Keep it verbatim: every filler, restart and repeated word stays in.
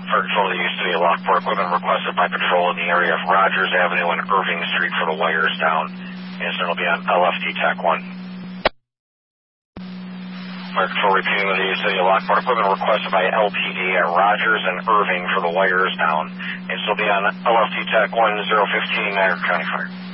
Fire Control to the City of Lockport. Equipment requested by patrol in the area of Rogers Avenue and Irving Street for the wires down. Incident will be on L F T T A C one. Fire Control repeating with the City of Lockport. Equipment requested by L P D at Rogers and Irving for the wires down. Incident will be on L F T T A C one zero fifteen, Niagara County Fire.